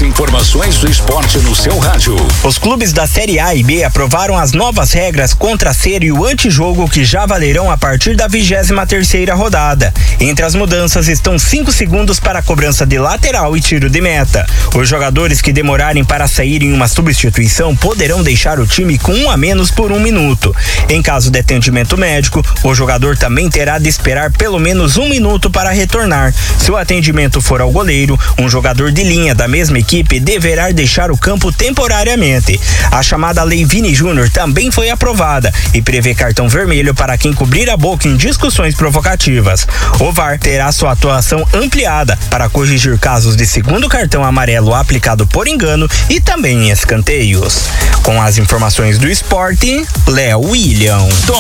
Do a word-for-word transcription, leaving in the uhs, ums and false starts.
informações do esporte no seu rádio. Os clubes da Série A e B aprovaram as novas regras contra cera e o antijogo que já valerão a partir da vigésima terceira rodada. Entre as mudanças estão cinco segundos para a cobrança de lateral e tiro de meta. Os jogadores que demorarem para sair em uma substituição poderão deixar o time com um a menos por um minuto. Em caso de atendimento médico, o jogador também terá de esperar pelo menos um minuto para retornar. Se o atendimento for ao goleiro, um jogador de linha da mesma equipe deverá deixar o campo temporariamente. A chamada Lei Vini Júnior também foi aprovada e prevê cartão vermelho para quem cobrir a boca em discussões provocativas. O V A R terá sua atuação ampliada para corrigir casos de segundo cartão amarelo aplicado por engano e também em escanteios. Com as informações do esporte, Léo William.